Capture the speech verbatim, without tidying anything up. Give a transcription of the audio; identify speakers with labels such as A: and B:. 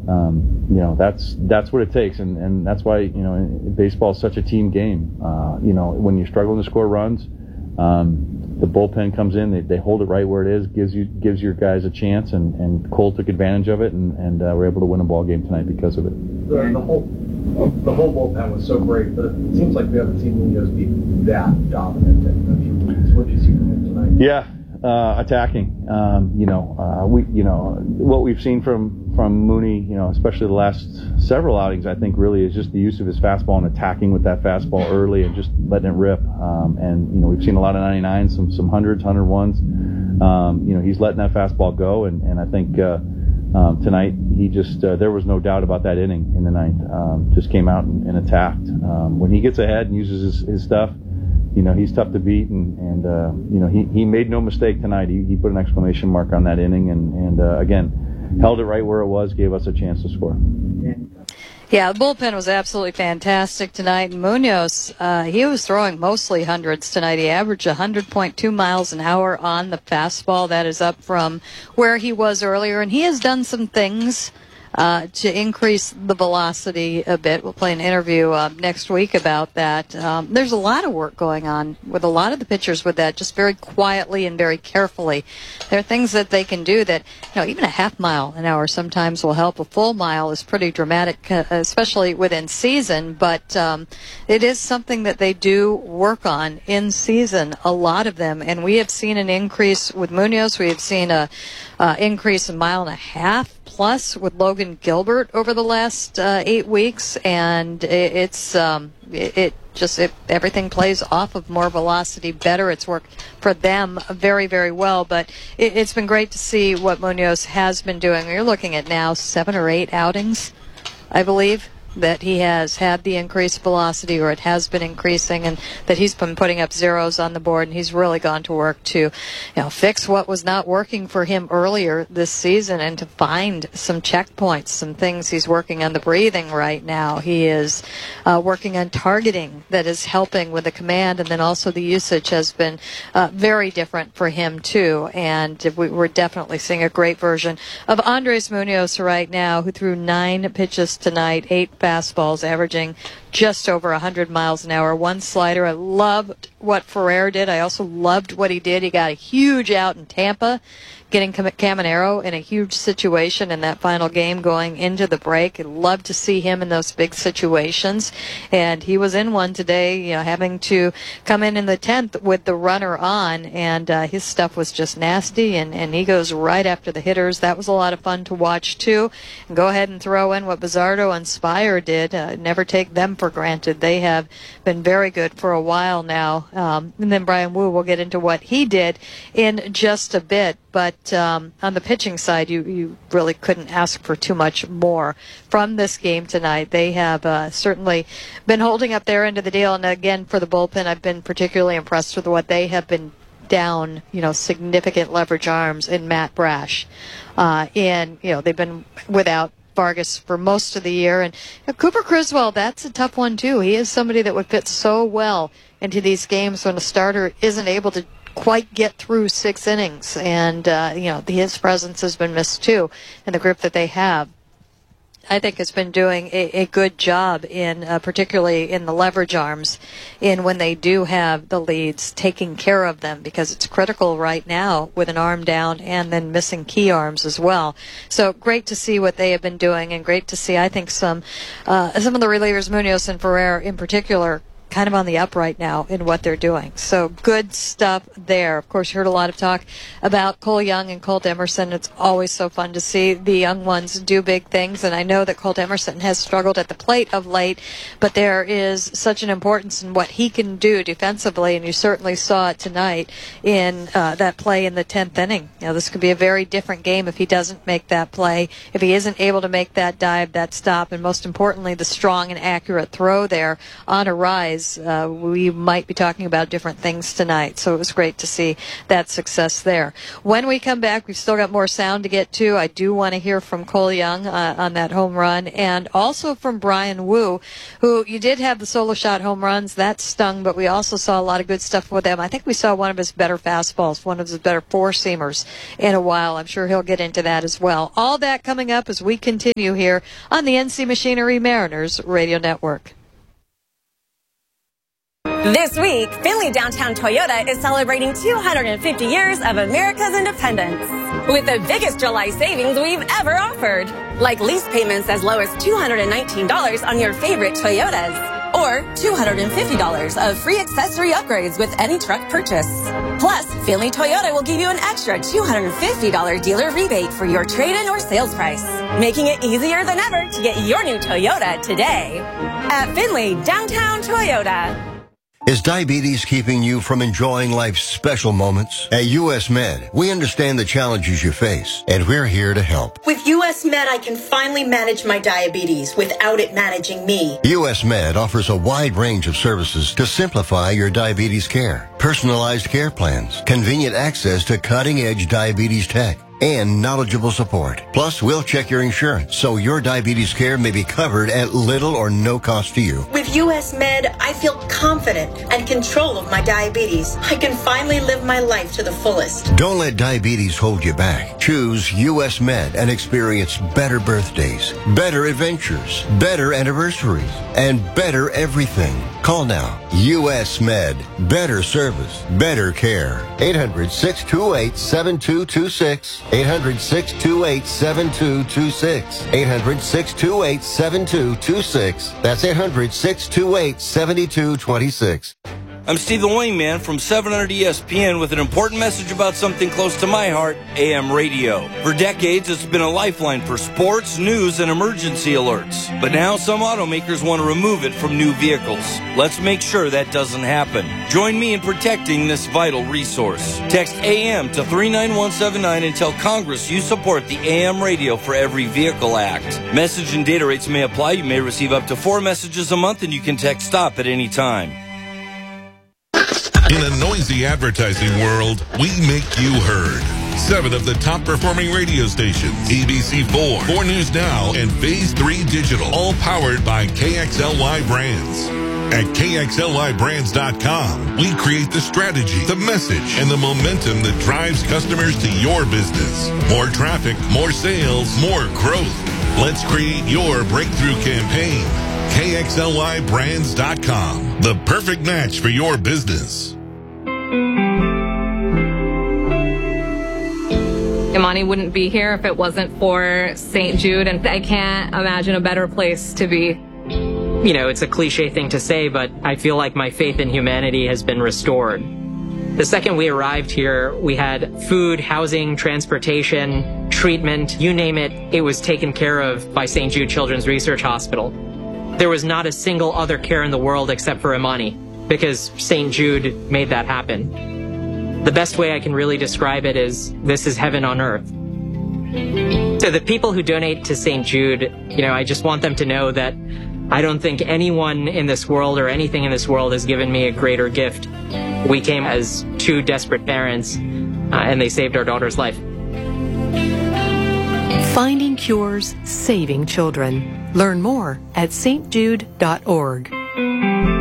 A: um, you know, that's that's what it takes, and, and that's why, you know, baseball is such a team game. Uh, you know, when you're struggling to score runs, um, the bullpen comes in, they, they hold it right where it is, gives you gives your guys a chance, and, and Cole took advantage of it, and, and uh, we're able to win a ball game tonight because of it.
B: The, the whole the whole bullpen was so great, but it seems like we haven't seen Munoz be that dominant at the release. What did you see from him tonight?
A: Yeah. Uh, attacking, um, you know, uh, we, you know, what we've seen from from Mooney, you know, especially the last several outings, I think really is just the use of his fastball and attacking with that fastball early and just letting it rip. Um, and you know, we've seen a lot of ninety-nines, some some hundreds, hundred ones. Um, you know, he's letting that fastball go, and and I think uh, um, tonight he just uh, there was no doubt about that inning in the ninth. Um, just came out and, and attacked. Um, when he gets ahead and uses his, his stuff, you know, he's tough to beat, and, and uh, you know, he, he made no mistake tonight. He, he put an exclamation mark on that inning, and, and uh, again, held it right where it was, gave us a chance to score.
C: Yeah, the bullpen was absolutely fantastic tonight. And Munoz, uh, he was throwing mostly hundreds tonight. He averaged one hundred point two miles an hour on the fastball. That is up from where he was earlier, and he has done some things Uh, to increase the velocity a bit. We'll play an interview uh, next week about that. Um, there's a lot of work going on with a lot of the pitchers with that, just very quietly and very carefully. There are things that they can do that, you know, even a half mile an hour sometimes will help. A full mile is pretty dramatic, uh, especially within season, but um, it is something that they do work on in season, a lot of them. And we have seen an increase with Munoz. We have seen a uh, increase a mile and a half plus with Logan Gilbert over the last uh, eight weeks, and it, it's um, it, it just it, everything plays off of more velocity, better. It's worked for them very, very well. But it, it's been great to see what Munoz has been doing. You're looking at now seven or eight outings, I believe, that he has had the increased velocity, or it has been increasing, and that he's been putting up zeros on the board, and he's really gone to work to, you know, fix what was not working for him earlier this season, and to find some checkpoints, some things. He's working on the breathing right now. He is uh, working on targeting that is helping with the command, and then also the usage has been uh, very different for him too, and we, we're definitely seeing a great version of Andres Munoz right now, who threw nine pitches tonight, eight fastballs, averaging just over one hundred miles an hour, one slider. I loved what Ferrer did. I also loved what he did. He got a huge out in Tampa, getting Caminero in a huge situation in that final game going into the break. I'd love to see him in those big situations. And he was in one today, you know, having to come in in the tenth with the runner on, and uh, his stuff was just nasty, and, and he goes right after the hitters. That was a lot of fun to watch, too. And go ahead and throw in what Bizzardo and Spire did. Uh, never take them for granted. They have been very good for a while now. Um, and then Brian Wu will get into what he did in just a bit. But um, on the pitching side, you, you really couldn't ask for too much more from this game tonight. They have uh, certainly been holding up their end of the deal. And again, for the bullpen, I've been particularly impressed with what they have been down, you know, significant leverage arms in Matt Brash. Uh, and, you know, they've been without Vargas for most of the year. And you know, Cooper Criswell, that's a tough one, too. He is somebody that would fit so well into these games when a starter isn't able to quite get through six innings, and uh, you know, his presence has been missed too in the group that they have. I think has been doing a, a good job in, uh, particularly in the leverage arms, in when they do have the leads, taking care of them, because it's critical right now with an arm down and then missing key arms as well. So great to see what they have been doing, and great to see, I think, some uh, some of the relievers, Munoz and Ferrer in particular, kind of on the up right now in what they're doing. So good stuff there. Of course, you heard a lot of talk about Cole Young and Colt Emerson. It's always so fun to see the young ones do big things, and I know that Colt Emerson has struggled at the plate of late, but there is such an importance in what he can do defensively, and you certainly saw it tonight in uh, that play in the tenth inning. You know, this could be a very different game if he doesn't make that play, if he isn't able to make that dive, that stop, and most importantly, the strong and accurate throw there on a rise because uh, we might be talking about different things tonight. So it was great to see that success there. When we come back, we've still got more sound to get to. I do want to hear from Cole Young uh, on that home run, and also from Brian Wu, who you did have the solo shot home runs. That stung, but we also saw a lot of good stuff with him. I think we saw one of his better fastballs, one of his better four-seamers in a while. I'm sure he'll get into that as well. All that coming up as we continue here on the N C Machinery Mariners Radio Network.
D: This week, Findlay Downtown Toyota is celebrating two hundred fifty years of America's independence with the biggest July savings we've ever offered, like lease payments as low as two hundred nineteen dollars on your favorite Toyotas, or two hundred fifty dollars of free accessory upgrades with any truck purchase. Plus, Findlay Toyota will give you an extra two hundred fifty dollars dealer rebate for your trade-in or sales price, making it easier than ever to get your new Toyota today. At Findlay Downtown Toyota.
E: Is diabetes keeping you from enjoying life's special moments? At U S Med, we understand the challenges you face, and we're here to help.
F: With U S Med, I can finally manage my diabetes without it managing me.
E: U S Med offers a wide range of services to simplify your diabetes care. Personalized care plans, convenient access to cutting-edge diabetes tech, and knowledgeable support. Plus, we'll check your insurance so your diabetes care may be covered at little or no cost to you.
F: With U S Med, I feel confident and control of my diabetes. I can finally live my life to the fullest.
E: Don't let diabetes hold you back. Choose U S Med and experience better birthdays, better adventures, better anniversaries, and better everything. Call now. U S Med. Better service, better care. eight hundred, six two eight, seven two two six. eight hundred, six two eight, seven two two six. eight hundred, six two eight, seven two two six. That's eight hundred, six two eight, seven two two six.
G: I'm Steve the Wingman from seven hundred E S P N with an important message about something close to my heart, A M radio. For decades, it's been a lifeline for sports, news, and emergency alerts. But now some automakers want to remove it from new vehicles. Let's make sure that doesn't happen. Join me in protecting this vital resource. Text A M to three nine one seven nine and tell Congress you support the A M Radio for Every Vehicle Act. Message and data rates may apply. You may receive up to four messages a month, and you can text STOP at any time.
H: In a noisy advertising world, we make you heard. Seven of the top performing radio stations, A B C four, four News Now, and Phase three Digital, all powered by K X L Y Brands. At K X L Y brands dot com, we create the strategy, the message, and the momentum that drives customers to your business. More traffic, more sales, more growth. Let's create your breakthrough campaign. K X L Y brands dot com, the perfect match for your business.
I: Imani wouldn't be here if it wasn't for Saint Jude, and I can't imagine a better place to be.
J: You know, it's a cliche thing to say, but I feel like my faith in humanity has been restored. The second we arrived here, we had food, housing, transportation, treatment, you name it, it was taken care of by Saint Jude Children's Research Hospital. There was not a single other care in the world except for Imani, because Saint Jude made that happen. The best way I can really describe it is, this is heaven on earth. So the people who donate to Saint Jude, you know, I just want them to know that I don't think anyone in this world or anything in this world has given me a greater gift. We came as two desperate parents, uh, and they saved our daughter's life.
K: Finding cures, saving children. Learn more at s t jude dot org.